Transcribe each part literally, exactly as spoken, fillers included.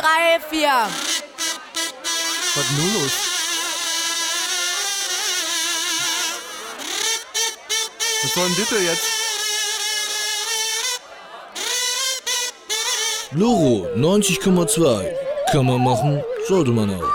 drei, vier. Was ist nun los? Was soll denn das jetzt? Loro neunzig Komma zwei. Kann man machen, sollte man auch.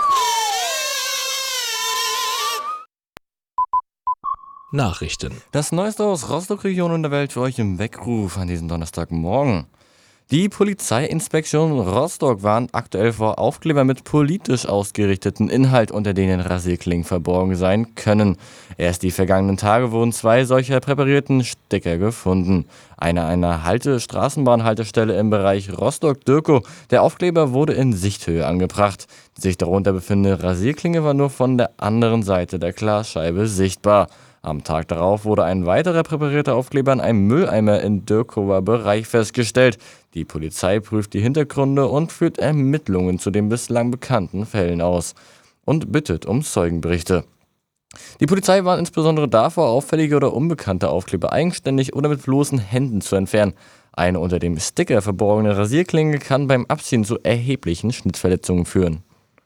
Nachrichten. Das Neueste aus Rostock-Region und der Welt für euch im Weckruf an diesem Donnerstagmorgen. Die Polizeiinspektion Rostock warnt aktuell vor Aufkleber mit politisch ausgerichteten Inhalt, unter denen Rasierklingen verborgen sein können. Erst die vergangenen Tage wurden zwei solcher präparierten Sticker gefunden. Einer einer Halte Straßenbahnhaltestelle im Bereich Rostock-Dürkow. Der Aufkleber wurde in Sichthöhe angebracht. Die sich darunter befindende Rasierklinge war nur von der anderen Seite der Glasscheibe sichtbar. Am Tag darauf wurde ein weiterer präparierter Aufkleber an einem Mülleimer im Dürkower Bereich festgestellt. Die Polizei prüft die Hintergründe und führt Ermittlungen zu den bislang bekannten Fällen aus und bittet um Zeugenberichte. Die Polizei warnt insbesondere davor, auffällige oder unbekannte Aufkleber eigenständig oder mit bloßen Händen zu entfernen. Eine unter dem Sticker verborgene Rasierklinge kann beim Abziehen zu erheblichen Schnittverletzungen führen.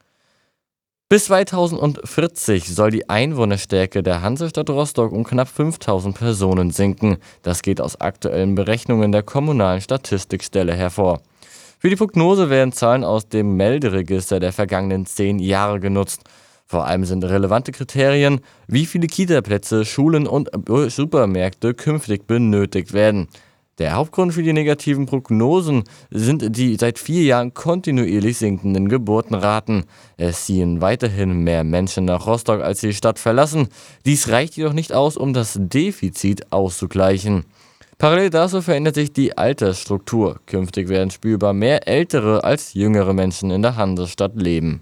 Bis zweitausendvierzig soll die Einwohnerstärke der Hansestadt Rostock um knapp fünftausend Personen sinken. Das geht aus aktuellen Berechnungen der kommunalen Statistikstelle hervor. Für die Prognose werden Zahlen aus dem Melderegister der vergangenen zehn Jahre genutzt. Vor allem sind relevante Kriterien, wie viele Kita-Plätze, Schulen und Supermärkte künftig benötigt werden. Der Hauptgrund für die negativen Prognosen sind die seit vier Jahren kontinuierlich sinkenden Geburtenraten. Es ziehen weiterhin mehr Menschen nach Rostock, als die Stadt verlassen. Dies reicht jedoch nicht aus, um das Defizit auszugleichen. Parallel dazu verändert sich die Altersstruktur. Künftig werden spürbar mehr ältere als jüngere Menschen in der Hansestadt leben.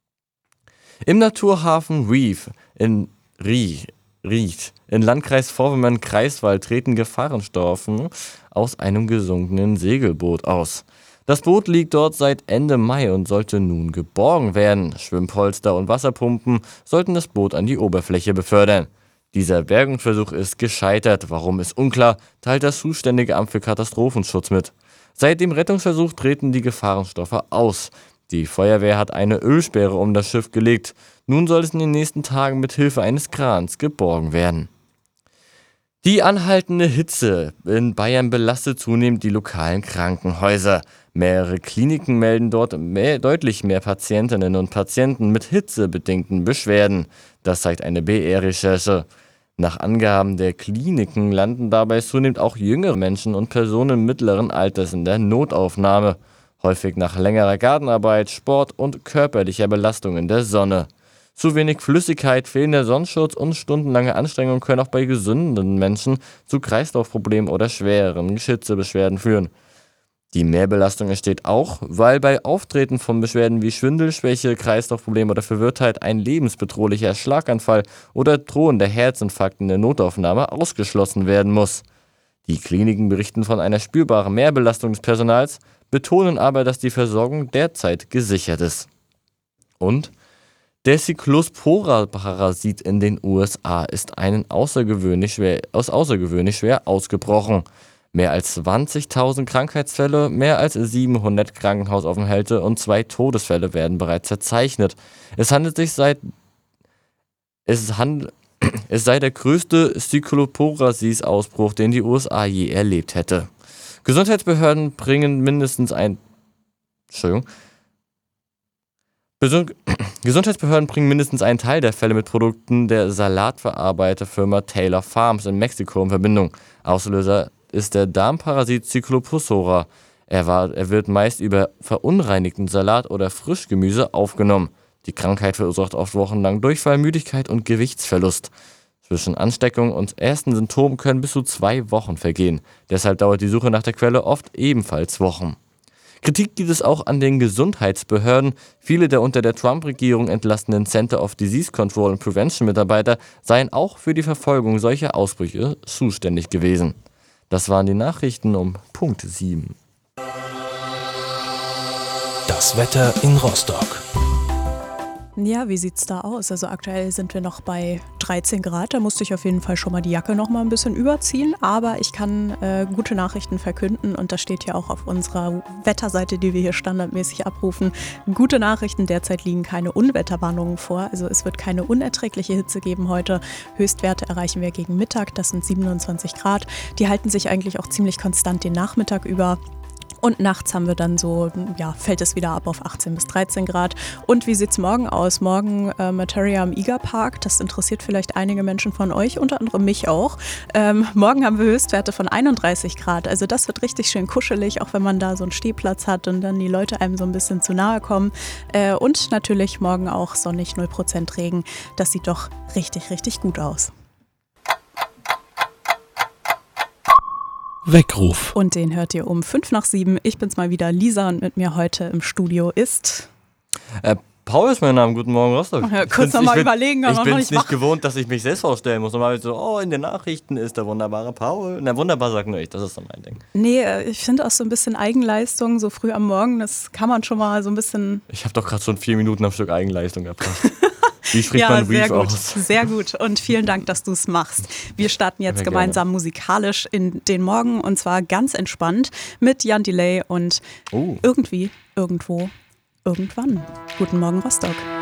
Im Naturhafen Reef in Rie Riecht. In Landkreis Vorpommern-Greifswald treten Gefahrenstufen aus einem gesunkenen Segelboot aus. Das Boot liegt dort seit Ende Mai und sollte nun geborgen werden. Schwimmpolster und Wasserpumpen sollten das Boot an die Oberfläche befördern. Dieser Bergungsversuch ist gescheitert. Warum ist unklar, teilt das zuständige Amt für Katastrophenschutz mit. Seit dem Rettungsversuch treten die Gefahrenstoffe aus. Die Feuerwehr hat eine Ölsperre um das Schiff gelegt. Nun soll es in den nächsten Tagen mit Hilfe eines Krans geborgen werden. Die anhaltende Hitze in Bayern belastet zunehmend die lokalen Krankenhäuser. Mehrere Kliniken melden dort mehr, deutlich mehr Patientinnen und Patienten mit hitzebedingten Beschwerden. Das zeigt eine B R-Recherche. Nach Angaben der Kliniken landen dabei zunehmend auch jüngere Menschen und Personen mittleren Alters in der Notaufnahme. Häufig nach längerer Gartenarbeit, Sport und körperlicher Belastung in der Sonne. Zu wenig Flüssigkeit, fehlender Sonnenschutz und stundenlange Anstrengungen können auch bei gesunden Menschen zu Kreislaufproblemen oder schwereren Hitzebeschwerden führen. Die Mehrbelastung entsteht auch, weil bei Auftreten von Beschwerden wie Schwindel, Schwäche, Kreislaufprobleme oder Verwirrtheit ein lebensbedrohlicher Schlaganfall oder drohender Herzinfarkt in der Notaufnahme ausgeschlossen werden muss. Die Kliniken berichten von einer spürbaren Mehrbelastung des Personals, betonen aber, dass die Versorgung derzeit gesichert ist. Und der Cyclospora-Parasit in den U S A ist einen außergewöhnlich schwer, aus außergewöhnlich schwer ausgebrochen. Mehr als zwanzigtausend Krankheitsfälle, mehr als siebenhundert Krankenhausaufenthalte und zwei Todesfälle werden bereits verzeichnet. Es handelt sich seit es, hand, es sei der größte Cyclospora-Ausbruch, den die U S A je erlebt hätte. Gesundheitsbehörden bringen mindestens ein Entschuldigung. Besund- Gesundheitsbehörden bringen mindestens einen Teil der Fälle mit Produkten der Salatverarbeiterfirma Taylor Farms in Mexiko in Verbindung. Auslöser ist der Darmparasit Cyclospora. Er, war, er wird meist über verunreinigten Salat oder Frischgemüse aufgenommen. Die Krankheit verursacht oft wochenlang Durchfall, Müdigkeit und Gewichtsverlust. Zwischen Ansteckung und ersten Symptomen können bis zu zwei Wochen vergehen. Deshalb dauert die Suche nach der Quelle oft ebenfalls Wochen. Kritik gibt es auch an den Gesundheitsbehörden. Viele der unter der Trump-Regierung entlassenen Center of Disease Control and Prevention Mitarbeiter seien auch für die Verfolgung solcher Ausbrüche zuständig gewesen. Das waren die Nachrichten um Punkt sieben. Das Wetter in Rostock. Ja, wie sieht's da aus? Also aktuell sind wir noch bei dreizehn Grad. Da musste ich auf jeden Fall schon mal die Jacke noch mal ein bisschen überziehen. Aber ich kann äh, gute Nachrichten verkünden und das steht ja auch auf unserer Wetterseite, die wir hier standardmäßig abrufen. Gute Nachrichten, derzeit liegen keine Unwetterwarnungen vor. Also es wird keine unerträgliche Hitze geben heute. Höchstwerte erreichen wir gegen Mittag, das sind siebenundzwanzig Grad. Die halten sich eigentlich auch ziemlich konstant den Nachmittag über. Und nachts haben wir dann so, ja, fällt es wieder ab auf achtzehn bis dreizehn Grad. Und wie sieht's morgen aus? Morgen äh, Materia im Iga Park. Das interessiert vielleicht einige Menschen von euch, unter anderem mich auch. Ähm, morgen haben wir Höchstwerte von einunddreißig Grad. Also das wird richtig schön kuschelig, auch wenn man da so einen Stehplatz hat und dann die Leute einem so ein bisschen zu nahe kommen. Äh, und natürlich morgen auch sonnig, null Prozent Regen. Das sieht doch richtig, richtig gut aus. Weckruf. Und den hört ihr um fünf nach sieben. Ich bin's mal wieder, Lisa, und mit mir heute im Studio ist... Äh, Paul ist mein Name. Guten Morgen, Rostock. Ja, kurz nochmal überlegen. Ich noch bin noch es nicht nicht gewohnt, dass ich mich selbst vorstellen muss. Normal so, oh, in den Nachrichten ist der wunderbare Paul. Na, wunderbar sagt nur ich, das ist so mein Ding. Nee, ich finde auch so ein bisschen Eigenleistung, so früh am Morgen, das kann man schon mal so ein bisschen... Ich habe doch gerade schon vier Minuten am Stück Eigenleistung erbracht. Wie spricht Ja, man sehr Brief gut, aus? sehr gut. Und vielen Dank, dass du es machst. Wir starten jetzt Sehr gemeinsam musikalisch in den Morgen und zwar ganz entspannt mit Jan Delay und Oh. irgendwie, irgendwo, irgendwann. Guten Morgen, Rostock.